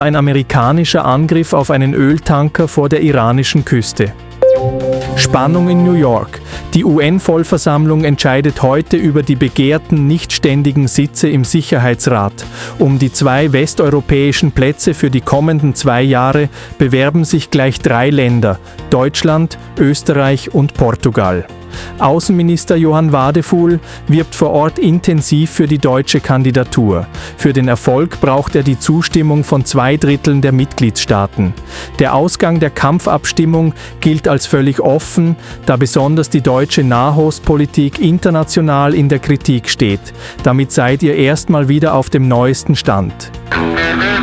Ein amerikanischer Angriff auf einen Öltanker vor der iranischen Küste. Spannung in New York. Die UN-Vollversammlung entscheidet heute über die begehrten nichtständigen Sitze im Sicherheitsrat. Um die 2 westeuropäischen Plätze für die kommenden 2 Jahre bewerben sich gleich 3 Länder: Deutschland, Österreich und Portugal. Außenminister Johann Wadefuhl wirbt vor Ort intensiv für die deutsche Kandidatur. Für den Erfolg braucht er die Zustimmung von 2/3 der Mitgliedstaaten. Der Ausgang der Kampfabstimmung gilt als völlig offen, da besonders die deutsche Nahostpolitik international in der Kritik steht. Damit seid ihr erstmal wieder auf dem neuesten Stand.